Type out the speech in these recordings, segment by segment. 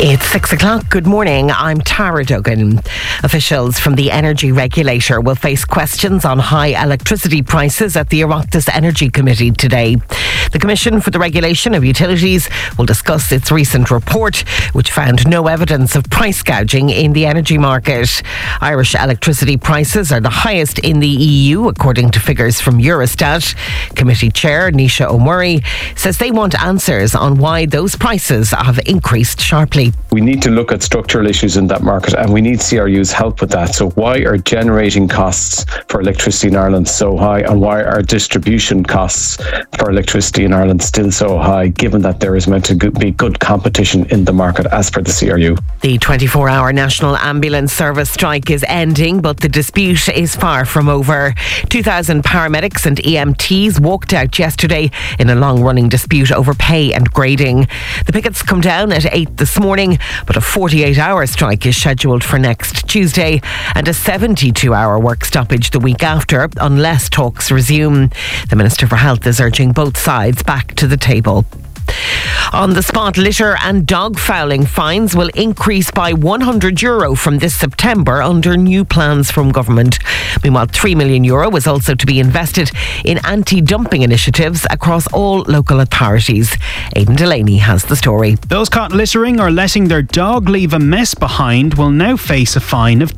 It's 6 o'clock. Good morning. I'm Tara Duggan. Officials from the Energy Regulator will face questions on high electricity prices at the Oireachtas Energy Committee today. The Commission for the Regulation of Utilities will discuss its recent report, which found no evidence of price gouging in the energy market. Irish electricity prices are the highest in the EU, according to figures from Eurostat. Committee Chair Naoise O'Murray says they want answers on why those prices have increased sharply. We need to look at structural issues in that market, and we need CRU's help with that. So why are generating costs for electricity in Ireland so high, and why are distribution costs for electricity in Ireland still so high, given that there is meant to be good competition in the market as per the CRU? The 24-hour National Ambulance Service strike is ending, but the dispute is far from over. 2,000 paramedics and EMTs walked out yesterday in a long-running dispute over pay and grading. The pickets come down at 8 this morning, but a 48-hour strike is scheduled for next Tuesday and a 72-hour work stoppage the week after, unless talks resume. The Minister for Health is urging both sides back to the table. On the spot, litter and dog fouling fines will increase by €100 from this September under new plans from government. Meanwhile, €3 million is also to be invested in anti-dumping initiatives across all local authorities. Aidan Delaney has the story. Those caught littering or letting their dog leave a mess behind will now face a fine of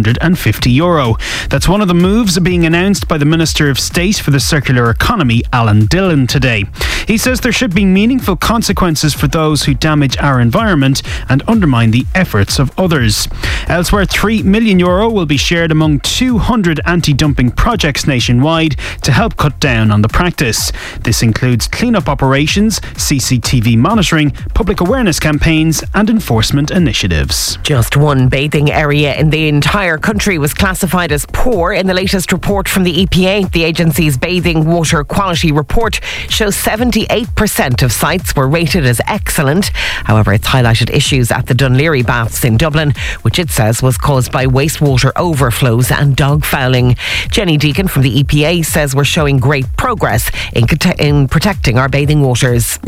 €250. That's one of the moves being announced by the Minister of State for the Circular Economy, Alan Dillon, today. He says there should be meaningful consequences for those who damage our environment and undermine the efforts of others. Elsewhere, €3 million will be shared among 200 anti-dumping projects nationwide to help cut down on the practice. This includes clean-up operations, CCTV monitoring, public awareness campaigns and enforcement initiatives. Just one bathing area in the entire country was classified as poor in the latest report from the EPA. The agency's bathing water quality report shows 78% of sites were rated as excellent. However, it's highlighted issues at the Dunleary Baths in Dublin, which it says was caused by wastewater overflows and dog fouling. Jenny Deacon from the EPA says we're showing great progress in protecting our bathing waters.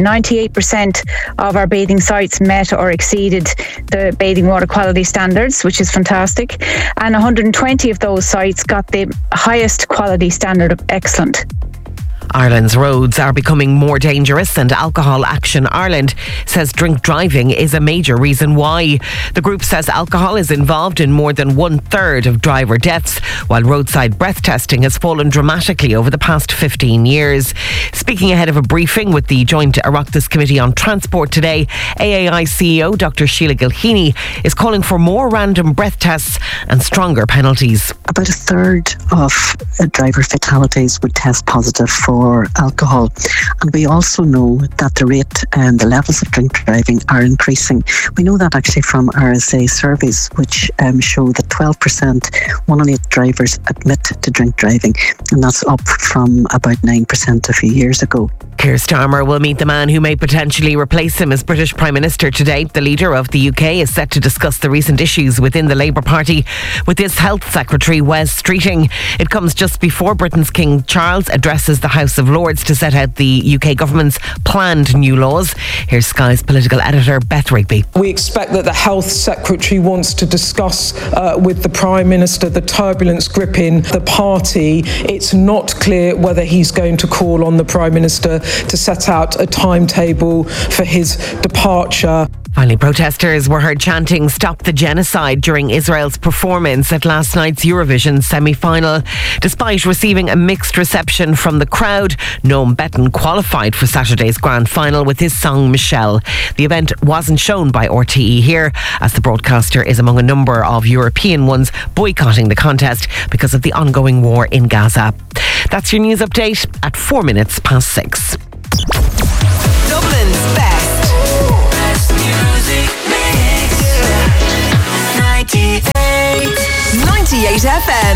98% of our bathing sites met or exceeded the bathing water quality standards, which is fantastic. And 120 of those sites got the highest quality standard of excellent. Ireland's roads are becoming more dangerous, and Alcohol Action Ireland says drink driving is a major reason why. The group says alcohol is involved in more than 1/3 of driver deaths, while roadside breath testing has fallen dramatically over the past 15 years. Speaking ahead of a briefing with the Joint Oireachtas Committee on Transport today, AAI CEO Dr. Sheila Gilheany is calling for more random breath tests and stronger penalties. About 1/3 of driver fatalities would test positive for alcohol, and we also know that the rate and the levels of drink driving are increasing. We know that actually from RSA surveys, which show that 12%, 1 in 8 drivers admit to drink driving, and that's up from about 9% a few years ago. Keir Starmer will meet the man who may potentially replace him as British Prime Minister today. The leader of the UK is set to discuss the recent issues within the Labour Party with his Health Secretary Wes Streeting. It comes just before Britain's King Charles addresses the House of Lords to set out the UK government's planned new laws. Here's Sky's political editor Beth Rigby. We expect that the Health Secretary wants to discuss with the Prime Minister the turbulence gripping the party. It's not clear whether he's going to call on the Prime Minister to set out a timetable for his departure. Finally, protesters were heard chanting "Stop the Genocide" during Israel's performance at last night's Eurovision semi-final. Despite receiving a mixed reception from the crowd, Noam Betton qualified for Saturday's grand final with his song Michelle. The event wasn't shown by RTE here, as the broadcaster is among a number of European ones boycotting the contest because of the ongoing war in Gaza. That's your news update at 4 minutes past 6. Dublin's best music mix. 98 FM.